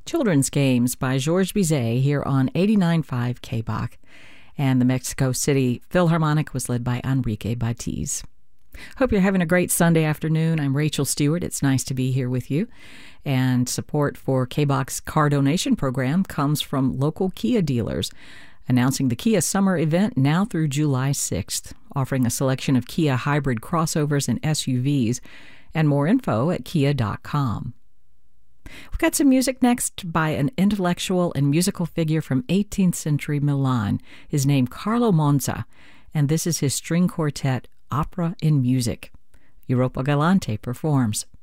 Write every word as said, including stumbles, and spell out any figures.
Children's Games by Georges Bizet here on eighty-nine point five K B O C. And the Mexico City Philharmonic was led by Enrique Batiz. Hope you're having a great Sunday afternoon. I'm Rachel Stewart. It's nice to be here with you. And support for K B O C's car donation program comes from local Kia dealers, announcing the Kia Summer event now through July sixth, offering a selection of Kia hybrid crossovers and S U Vs, and more info at kia dot com. We've got some music next by an intellectual and musical figure from eighteenth century Milan, his name Carlo Monza, and this is his string quartet, Opera in Music. Europa Galante performs.